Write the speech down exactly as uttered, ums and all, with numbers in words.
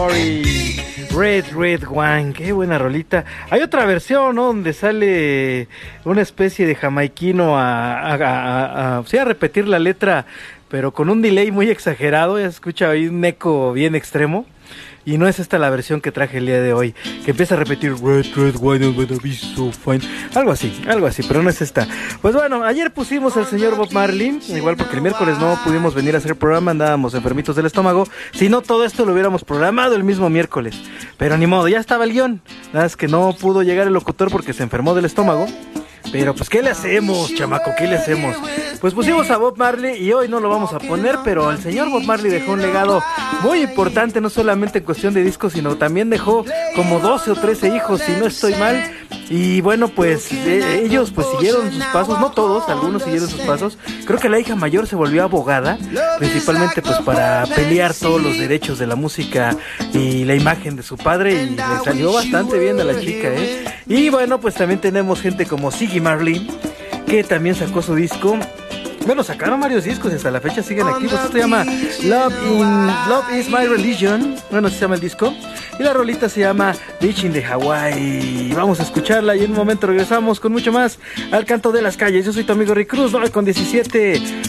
Red Red Wine, qué buena rolita. Hay otra versión, ¿no? Donde sale una especie de jamaiquino a, a, a, a, sí, a repetir la letra, pero con un delay muy exagerado. Ya se escucha ahí un eco bien extremo. Y no es esta la versión que traje el día de hoy, que empieza a repetir Red, Red, Wine, I'm gonna be so fine. Algo así, algo así, pero no es esta. Pues bueno, ayer pusimos al señor Bob Marley, igual porque el miércoles no pudimos venir a hacer programa, andábamos enfermitos del estómago. Si no, todo esto lo hubiéramos programado el mismo miércoles. Pero ni modo, ya estaba el guión. Nada es que no pudo llegar el locutor porque se enfermó del estómago. Pero pues, ¿qué le hacemos, chamaco? ¿Qué le hacemos? Pues pusimos a Bob Marley y hoy no lo vamos a poner, pero el señor Bob Marley dejó un legado muy importante, no solamente en cuestión de discos, sino también dejó como doce o trece hijos, si no estoy mal. Y bueno, pues eh, ellos pues siguieron sus pasos, no todos, algunos siguieron sus pasos. Creo que la hija mayor se volvió abogada, principalmente pues para pelear todos los derechos de la música y la imagen de su padre, y le salió bastante bien a la chica, ¿eh? Y bueno, pues también tenemos gente como Ziggy Marley, que también sacó su disco. Bueno, sacaron varios discos y hasta la fecha siguen activos. Esto se llama Love, in, Love is My Religion. Bueno, así se llama el disco. Y la rolita se llama Beach in the Hawaii. Vamos a escucharla y en un momento regresamos con mucho más al canto de las calles. Yo soy tu amigo Rick Cruz, nueve con diecisiete.